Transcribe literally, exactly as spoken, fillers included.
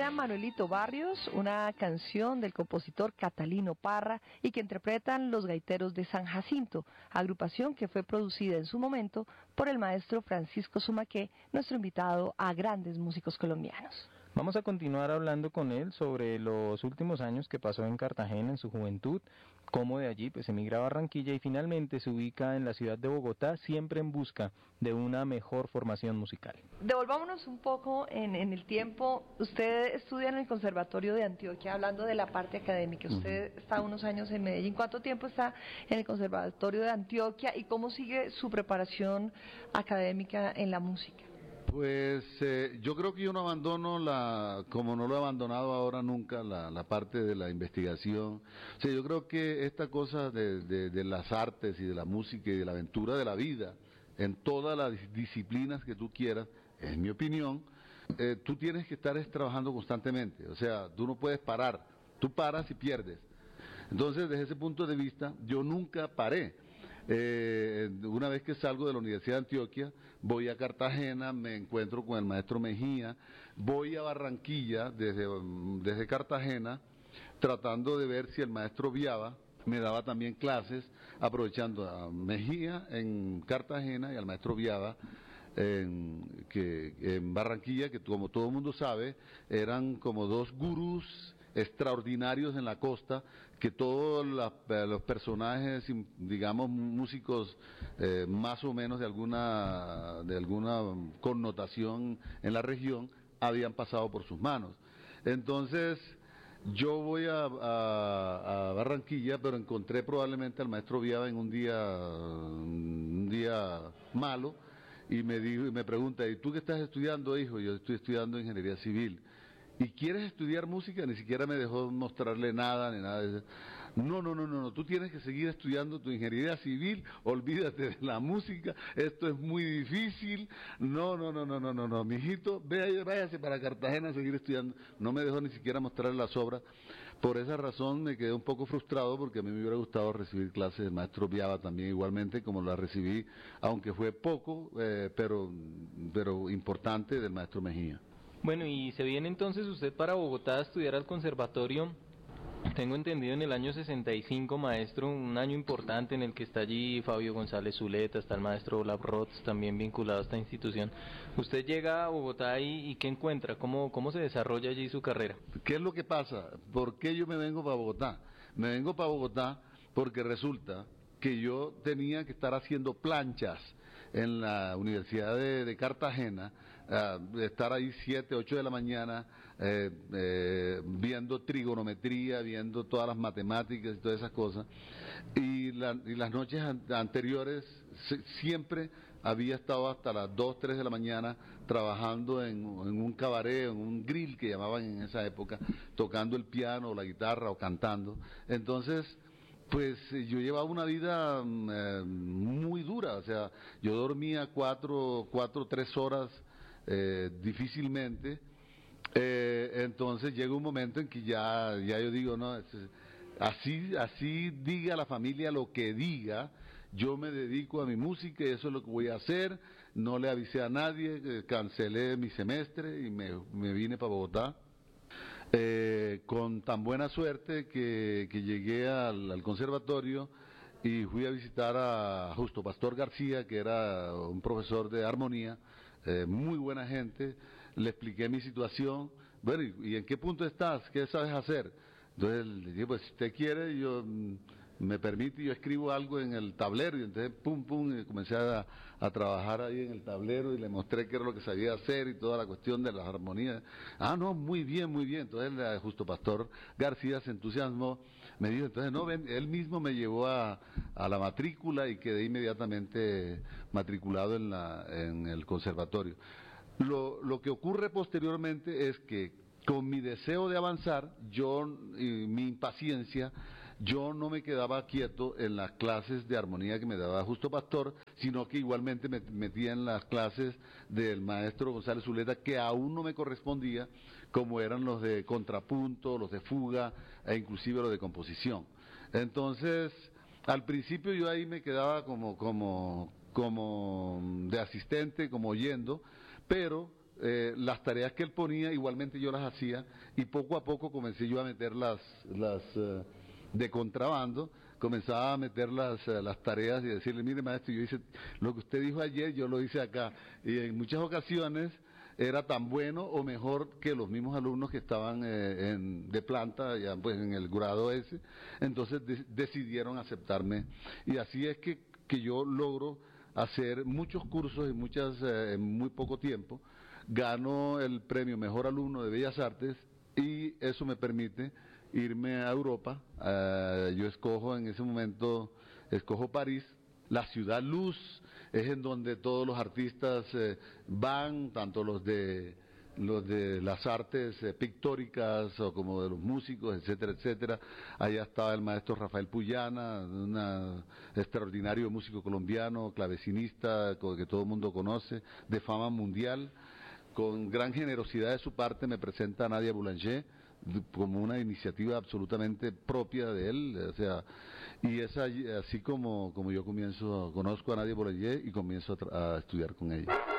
era Manuelito Barrios, una canción del compositor Catalino Parra y que interpretan los gaiteros de San Jacinto, agrupación que fue producida en su momento por el maestro Francisco Sumaqué, nuestro invitado a grandes músicos colombianos. Vamos a continuar hablando con él sobre los últimos años que pasó en Cartagena en su juventud, cómo de allí pues emigra a Barranquilla y finalmente se ubica en la ciudad de Bogotá, siempre en busca de una mejor formación musical. Devolvámonos un poco en, en el tiempo. Usted estudia en el Conservatorio de Antioquia, hablando de la parte académica. Usted uh-huh. está unos años en Medellín. ¿Cuánto tiempo está en el Conservatorio de Antioquia y cómo sigue su preparación académica en la música? Pues eh, yo creo que yo no abandono, la, como no lo he abandonado ahora nunca, la, la parte de la investigación. O sea, yo creo que esta cosa de, de, de las artes y de la música y de la aventura de la vida, en todas las disciplinas que tú quieras, es mi opinión, eh, tú tienes que estar trabajando constantemente. O sea, tú no puedes parar, tú paras y pierdes. Entonces, desde ese punto de vista, yo nunca paré. Eh, una vez que salgo de la Universidad de Antioquia, voy a Cartagena, me encuentro con el maestro Mejía, voy a Barranquilla desde, desde Cartagena, tratando de ver si el maestro Viaba me daba también clases, aprovechando a Mejía en Cartagena y al maestro Viaba en, que, en Barranquilla, que como todo el mundo sabe, eran como dos gurús extraordinarios en la costa, que todos la, los personajes, digamos, músicos eh, más o menos de alguna, de alguna connotación en la región, habían pasado por sus manos. Entonces, yo voy a, a, a Barranquilla, pero encontré probablemente al maestro Viaba en un día, un día malo, y me dijo, y me pregunta, ¿y tú qué estás estudiando, hijo? Yo estoy estudiando ingeniería civil. ¿Y quieres estudiar música? Ni siquiera me dejó mostrarle nada, ni nada de eso. No, no, no, no, no, tú tienes que seguir estudiando tu ingeniería civil, olvídate de la música, esto es muy difícil, no, no, no, no, no, no, no, mijito, váyase, váyase para Cartagena a seguir estudiando. No me dejó ni siquiera mostrarle las obras. Por esa razón me quedé un poco frustrado, porque a mí me hubiera gustado recibir clases del maestro Viaba también igualmente, como la recibí, aunque fue poco, eh, pero, pero importante, del maestro Mejía. Bueno, y se viene entonces usted para Bogotá a estudiar al conservatorio, tengo entendido en el año sesenta y cinco, maestro, un año importante en el que está allí Fabio González Zuleta, está el maestro Olaf Roth, también vinculado a esta institución. Usted llega a Bogotá y, y ¿qué encuentra? ¿Cómo, ¿Cómo se desarrolla allí su carrera? ¿Qué es lo que pasa? ¿Por qué yo me vengo para Bogotá? Me vengo para Bogotá porque resulta que yo tenía que estar haciendo planchas en la Universidad de, de Cartagena, uh, estar ahí siete, ocho de la mañana, eh, eh, viendo trigonometría, viendo todas las matemáticas y todas esas cosas, y, la, y las noches an anteriores se, siempre había estado hasta las dos, tres de la mañana trabajando en, en un cabaret, en un grill que llamaban en esa época, tocando el piano o la guitarra o cantando. Entonces, pues yo llevaba una vida eh, muy dura, o sea, yo dormía cuatro, cuatro, tres horas eh, difícilmente, eh, entonces llega un momento en que ya, ya yo digo, no, es, así, así diga la familia lo que diga, yo me dedico a mi música y eso es lo que voy a hacer, no le avisé a nadie, eh, cancelé mi semestre y me, me vine para Bogotá. Eh, con tan buena suerte que, que llegué al, al conservatorio y fui a visitar a Justo Pastor García, que era un profesor de armonía, eh, muy buena gente. Le expliqué mi situación. Bueno, ¿y, y en qué punto estás? ¿Qué sabes hacer? Entonces le dije, pues si usted quiere, yo me permite, yo escribo algo en el tablero, y entonces pum pum, y comencé a, a trabajar ahí en el tablero y le mostré qué era lo que sabía hacer y toda la cuestión de las armonías. Ah, no, muy bien, muy bien. Entonces el Justo Pastor García se entusiasmó, me dijo, entonces no, ven, él mismo me llevó a, a la matrícula y quedé inmediatamente matriculado en, la, en el conservatorio. Lo, lo que ocurre posteriormente es que con mi deseo de avanzar, yo y mi impaciencia, yo no me quedaba quieto en las clases de armonía que me daba Justo Pastor, sino que igualmente me metía en las clases del maestro González Zuleta, que aún no me correspondía, como eran los de contrapunto, los de fuga e inclusive los de composición. Entonces, al principio yo ahí me quedaba como, como, como de asistente, como oyendo, pero eh, las tareas que él ponía, igualmente yo las hacía, y poco a poco comencé yo a meter las, las eh, de contrabando, comenzaba a meter las, eh, las tareas y decirle, mire maestro, yo hice lo que usted dijo ayer, yo lo hice acá, y en muchas ocasiones era tan bueno o mejor que los mismos alumnos que estaban eh, en, de planta, ya pues en el grado ese, entonces de, decidieron aceptarme, y así es que, que yo logro hacer muchos cursos en, muchas, eh, en muy poco tiempo, gano el premio Mejor Alumno de Bellas Artes, y eso me permite irme a Europa. Uh, yo escojo en ese momento, escojo París, la ciudad luz, es en donde todos los artistas eh, van, tanto los de los de las artes eh, pictóricas o como de los músicos, etcétera, etcétera. Allá estaba el maestro Rafael Puyana, un extraordinario músico colombiano, clavecinista, que todo el mundo conoce, de fama mundial. Con gran generosidad de su parte me presenta a Nadia Boulanger como una iniciativa absolutamente propia de él, o sea, y es allí, así como, como yo comienzo, conozco a Nadia Boulanger y comienzo a, a estudiar con ella.